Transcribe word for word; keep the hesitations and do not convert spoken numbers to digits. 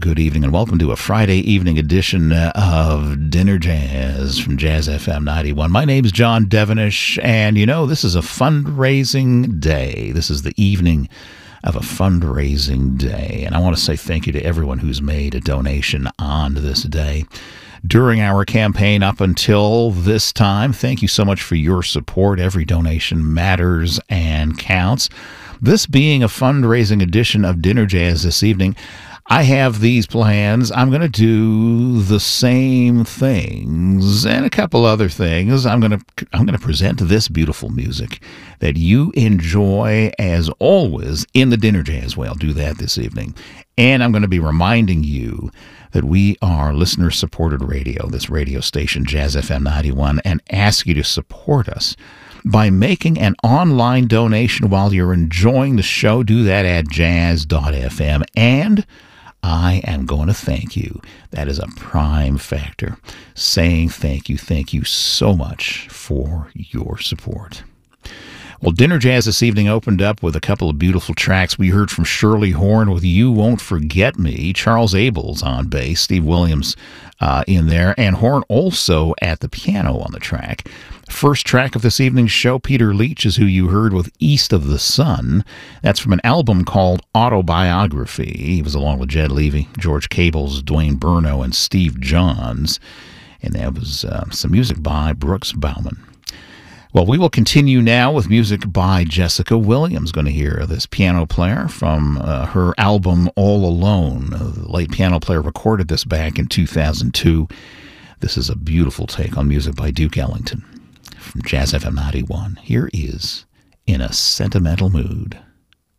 Good evening and welcome to a Friday evening edition of Dinner Jazz from Jazz F M ninety-one. My name is John Devenish, and you know, this is a fundraising day. This is the evening of a fundraising day, and I want to say thank you to everyone who's made a donation on this day during our campaign up until this time. Thank you so much for your support. Every donation matters and counts. This being a fundraising edition of Dinner Jazz this evening, I have these plans. I'm going to do the same things and a couple other things. I'm going to I'm going to present this beautiful music that you enjoy as always in the Dinner Jazz way. I'll do that this evening. And I'm going to be reminding you that we are listener-supported radio, this radio station, Jazz F M ninety-one, and ask you to support us by making an online donation while you're enjoying the show. Do that at jazz dot f m. And I am going to thank you. That is a prime factor. Saying thank you, thank you so much for your support. Well, Dinner Jazz this evening opened up with a couple of beautiful tracks. We heard from Shirley Horn with You Won't Forget Me, Charles Abels on bass, Steve Williams uh, in there, and Horn also at the piano on the track. First track of this evening's show, Peter Leach, is who you heard with East of the Sun. That's from an album called Autobiography. He was along with Jed Levy, George Cables, Dwayne Burno, and Steve Johns. And that was uh, some music by Brooks Bauman. Well, we will continue now with music by Jessica Williams. Going to hear this piano player from uh, her album All Alone. Uh, the late piano player recorded this back in two thousand two. This is a beautiful take on music by Duke Ellington from Jazz F M ninety-one. Here is In a Sentimental Mood.